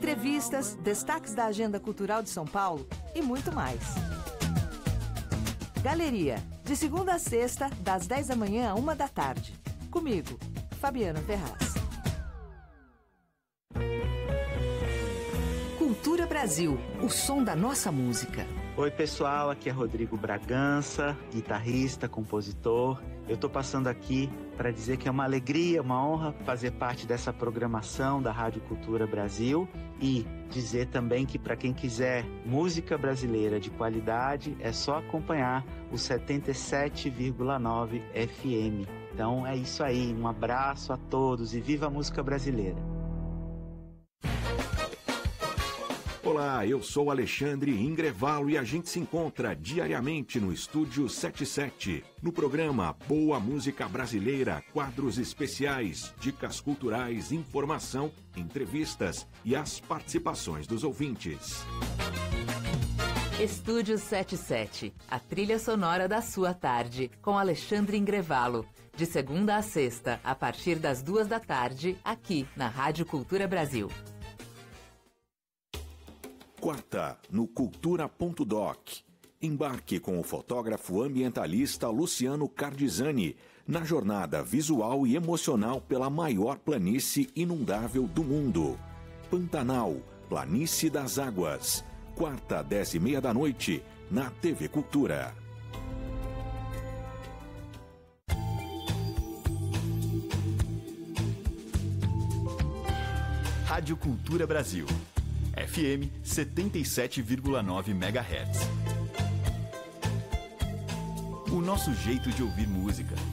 entrevistas, destaques da agenda cultural de São Paulo e muito mais. Galeria, de segunda a sexta, das 10 da manhã à 1 da tarde. Comigo, Fabiana Ferraz. Cultura Brasil, o som da nossa música. Oi pessoal, aqui é Rodrigo Bragança, guitarrista, compositor. Eu estou passando aqui para dizer que é uma alegria, uma honra fazer parte dessa programação da Rádio Cultura Brasil e dizer também que para quem quiser música brasileira de qualidade é só acompanhar o 77,9 FM. Então é isso aí, um abraço a todos e viva a música brasileira! Olá, eu sou Alexandre Ingrevalo e a gente se encontra diariamente no Estúdio 77, no programa Boa Música Brasileira, quadros especiais, dicas culturais, informação, entrevistas e as participações dos ouvintes. Estúdio 77, a trilha sonora da sua tarde, com Alexandre Ingrevalo, de segunda a sexta, a partir das 2 da tarde, aqui na Rádio Cultura Brasil. Quarta, no Cultura.doc. Embarque com o fotógrafo ambientalista Luciano Cardizani na jornada visual e emocional pela maior planície inundável do mundo. Pantanal, Planície das Águas. Quarta, 10h30 da noite, na TV Cultura. Rádio Cultura Brasil. FM 77,9 MHz. O nosso jeito de ouvir música.